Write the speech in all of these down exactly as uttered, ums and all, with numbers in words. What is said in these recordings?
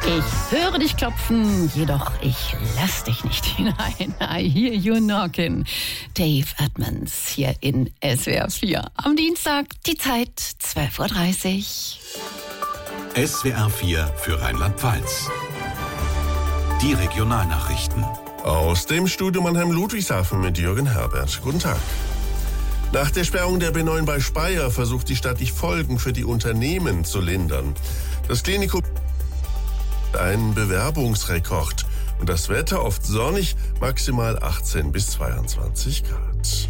Ich höre dich klopfen, jedoch ich lass dich nicht hinein. I hear you knocking. Dave Edmonds hier in S W R vier. Am Dienstag die Zeit zwölf Uhr dreißig. S W R vier für Rheinland-Pfalz. Die Regionalnachrichten. Aus dem Studio Mannheim-Ludwigshafen mit Jürgen Herbert. Guten Tag. Nach der Sperrung der B neun bei Speyer versucht die Stadt, die Folgen für die Unternehmen zu lindern. Das Klinikum ein Bewerbungsrekord und das Wetter oft sonnig, maximal achtzehn bis zweiundzwanzig Grad.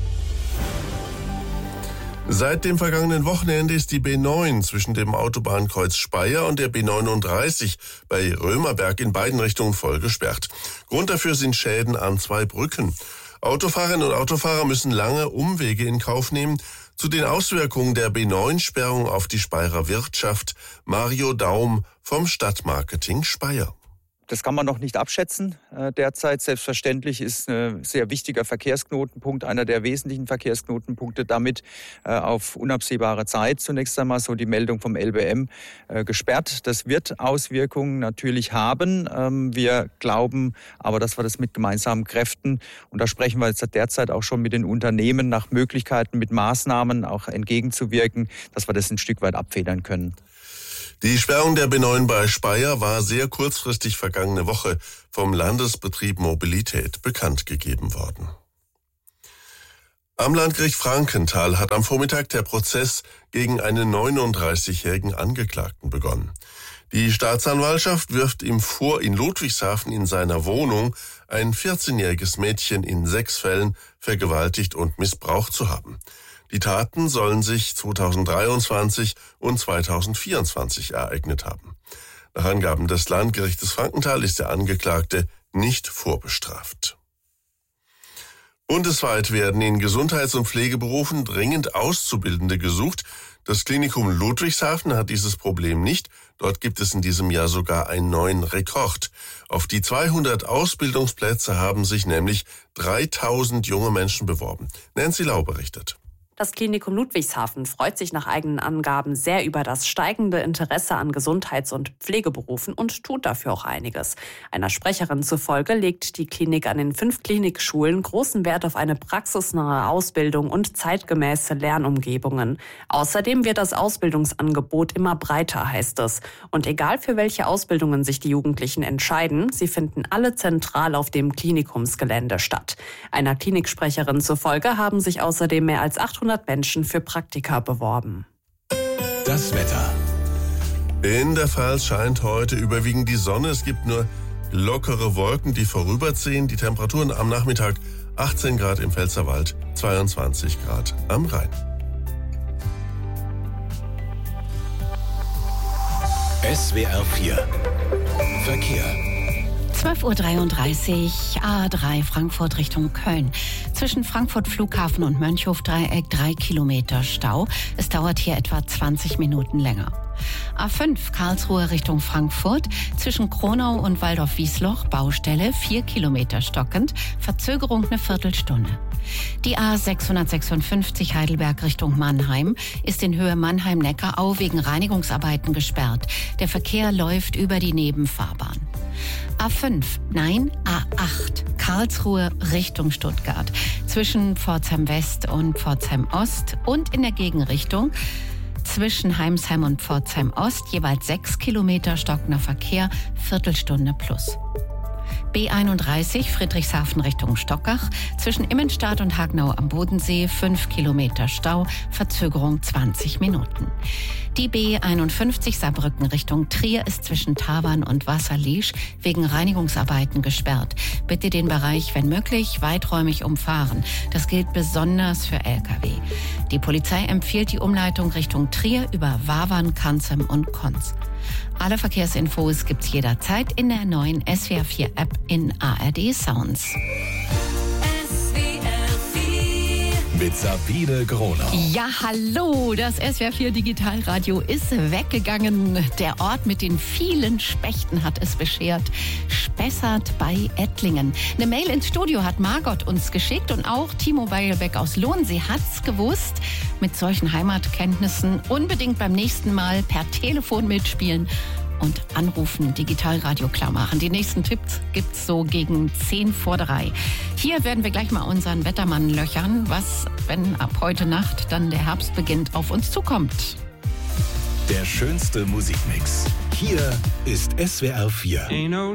Seit dem vergangenen Wochenende ist die B neun zwischen dem Autobahnkreuz Speyer und der B neununddreißig bei Römerberg in beiden Richtungen voll gesperrt. Grund dafür sind Schäden an zwei Brücken. Autofahrerinnen und Autofahrer müssen lange Umwege in Kauf nehmen. Zu den Auswirkungen der B neun-Sperrung auf die Speyerer Wirtschaft, Mario Daum vom Stadtmarketing Speyer. Das kann man noch nicht abschätzen äh, derzeit. Selbstverständlich ist ein sehr wichtiger Verkehrsknotenpunkt, einer der wesentlichen Verkehrsknotenpunkte, damit äh, auf unabsehbare Zeit zunächst einmal so die Meldung vom L B M äh, gesperrt. Das wird Auswirkungen natürlich haben. Ähm, wir glauben aber, dass wir das mit gemeinsamen Kräften, und da sprechen wir jetzt derzeit auch schon mit den Unternehmen nach Möglichkeiten, mit Maßnahmen auch entgegenzuwirken, dass wir das ein Stück weit abfedern können. Die Sperrung der B neun bei Speyer war sehr kurzfristig vergangene Woche vom Landesbetrieb Mobilität bekannt gegeben worden. Am Landgericht Frankenthal hat am Vormittag der Prozess gegen einen neununddreißigjährigen Angeklagten begonnen. Die Staatsanwaltschaft wirft ihm vor, in Ludwigshafen in seiner Wohnung ein vierzehnjähriges Mädchen in sechs Fällen vergewaltigt und missbraucht zu haben. Die Taten sollen sich zweitausenddreiundzwanzig und zweitausendvierundzwanzig ereignet haben. Nach Angaben des Landgerichtes Frankenthal ist der Angeklagte nicht vorbestraft. Bundesweit werden in Gesundheits- und Pflegeberufen dringend Auszubildende gesucht. Das Klinikum Ludwigshafen hat dieses Problem nicht. Dort gibt es in diesem Jahr sogar einen neuen Rekord. Auf die zweihundert Ausbildungsplätze haben sich nämlich dreitausend junge Menschen beworben. Nancy Lau berichtet. Das Klinikum Ludwigshafen freut sich nach eigenen Angaben sehr über das steigende Interesse an Gesundheits- und Pflegeberufen und tut dafür auch einiges. Einer Sprecherin zufolge legt die Klinik an den fünf Klinikschulen großen Wert auf eine praxisnahe Ausbildung und zeitgemäße Lernumgebungen. Außerdem wird das Ausbildungsangebot immer breiter, heißt es. Und egal für welche Ausbildungen sich die Jugendlichen entscheiden, sie finden alle zentral auf dem Klinikumsgelände statt. Einer Kliniksprecherin zufolge haben sich außerdem mehr als achthundert Menschen für Praktika beworben. Das Wetter. In der Pfalz scheint heute überwiegend die Sonne. Es gibt nur lockere Wolken, die vorüberziehen. Die Temperaturen am Nachmittag achtzehn Grad im Pfälzerwald, zweiundzwanzig Grad am Rhein. S W R vier Verkehr. zwölf Uhr dreiunddreißig, A drei Frankfurt Richtung Köln. Zwischen Frankfurt Flughafen und Mönchhof-Dreieck drei Kilometer Stau. Es dauert hier etwa zwanzig Minuten länger. A fünf Karlsruhe Richtung Frankfurt. Zwischen Kronau und Waldorf-Wiesloch Baustelle vier Kilometer stockend. Verzögerung eine Viertelstunde. Die A sechshundertsechsundfünfzig Heidelberg Richtung Mannheim ist in Höhe Mannheim-Neckarau wegen Reinigungsarbeiten gesperrt. Der Verkehr läuft über die Nebenfahrbahn. A fünf, nein, A acht, Karlsruhe Richtung Stuttgart. Zwischen Pforzheim West und Pforzheim Ost und in der Gegenrichtung zwischen Heimsheim und Pforzheim Ost jeweils sechs Kilometer stockender Verkehr, Viertelstunde plus. B einunddreißig Friedrichshafen Richtung Stockach. Zwischen Immenstadt und Hagenau am Bodensee fünf Kilometer Stau, Verzögerung zwanzig Minuten. Die B einundfünfzig Saarbrücken Richtung Trier ist zwischen Tavann und Wasserliesch wegen Reinigungsarbeiten gesperrt. Bitte den Bereich, wenn möglich, weiträumig umfahren. Das gilt besonders für L K W. Die Polizei empfiehlt die Umleitung Richtung Trier über Wavern, Kanzem und Konz. Alle Verkehrsinfos gibt's jederzeit in der neuen S W R vier App in A R D Sounds. Mit Sabine Gronau. Ja, hallo, das S W R vier Digitalradio ist weggegangen. Der Ort mit den vielen Spechten hat es beschert. Spessart bei Ettlingen. Eine Mail ins Studio hat Margot uns geschickt und auch Timo Weilbeck aus Lohn. Sie hat's gewusst. Mit solchen Heimatkenntnissen unbedingt beim nächsten Mal per Telefon mitspielen. und anrufen, Digitalradio klar machen. Die nächsten Tipps gibt's so gegen zehn vor drei. Hier werden wir gleich mal unseren Wettermann löchern, was, wenn ab heute Nacht dann der Herbst beginnt, auf uns zukommt. Der schönste Musikmix. Hier ist S W R vier.